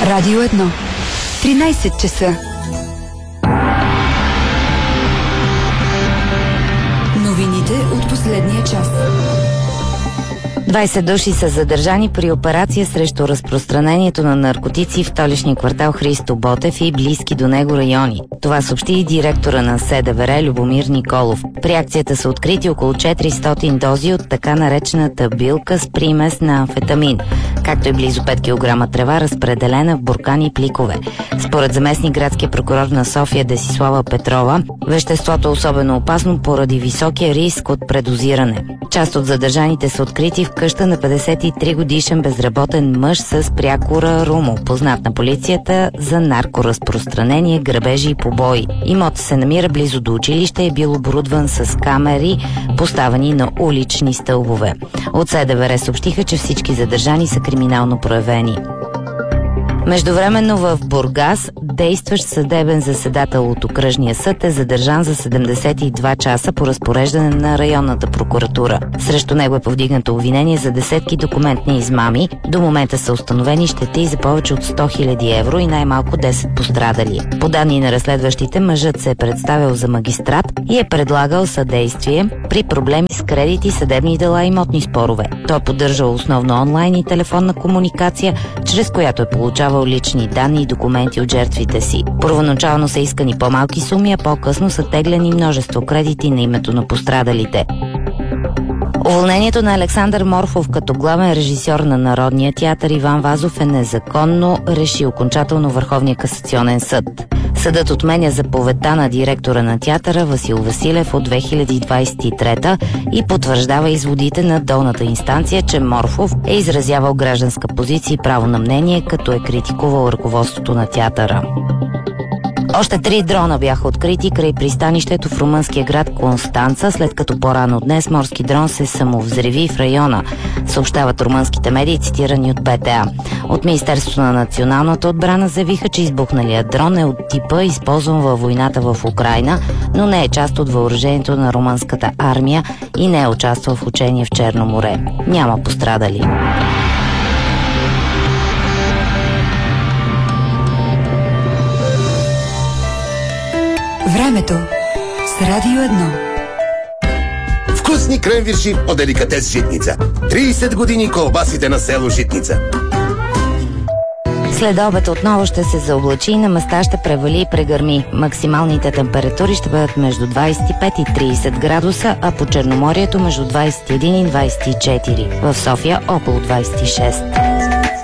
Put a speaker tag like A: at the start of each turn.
A: Радио 1. 13 часа. Новините от последния час.
B: 20 души са задържани при операция срещу разпространението на наркотици в столичния квартал Христо Ботев и близки до него райони. Това съобщи и директора на СДВР Любомир Николов. При акцията са открити около 400 дози от така наречената билка с примес на амфетамин, както и близо 5 кг трева, разпределена в буркани и пликове. Според заместник градския прокурор на София Десислава Петрова, веществото е особено опасно поради високия риск от предозиране. Част от задържаните са открити в къща на 53 годишен безработен мъж с прякора Румо, познат на полицията за наркоразпространение, грабежи и побои. Имотът се намира близо до училище и е бил оборудван с камери, поставени на улични стълбове. От СДВР съобщиха, че всички задържани са криминално проявени. Междувременно в Бургас действащ съдебен заседател от окръжния съд е задържан за 72 часа по разпореждане на районната прокуратура. Срещу него е повдигнато обвинение за десетки документни измами. До момента са установени щети за повече от 100 000 евро и най-малко 10 пострадали. По данни на разследващите, мъжът се е представил за магистрат и е предлагал съдействие при проблеми с кредити, съдебни дела и имотни спорове. Той е поддържал основно онлайн и телефонна комуникация, чрез която е получавал лични данни и документи от жертвите си. Първоначално са искани по-малки суми, а по-късно са теглени множество кредити на името на пострадалите. Уволнението на Александър Морфов като главен режисьор на Народния театър Иван Вазов е незаконно, реши окончателно Върховния касационен съд. Съдът отменя заповедта на директора на театъра Васил Василев от 2023 и потвърждава изводите на долната инстанция, че Морфов е изразявал гражданска позиция и право на мнение, като е критикувал ръководството на театъра. Още 3 дрона бяха открити край пристанището в румънския град Констанца, след като по-рано днес морски дрон се самовзриви в района, съобщават румънските медии, цитирани от БТА. От Министерството на националната отбрана заявиха, че избухналият дрон е от типа, използван във войната в Украйна, но не е част от въоръжението на румънската армия и не е участвал в учение в Черно море. Няма пострадали.
A: Времето с Радио 1.
C: Вкусни кренвирши от деликатес Житница. 30 години колбасите на село Житница.
B: След обед отново ще се заоблачи и на места ще превали и прегърми. Максималните температури ще бъдат между 25 и 30 градуса, а по Черноморието между 21 и 24. В София около 26.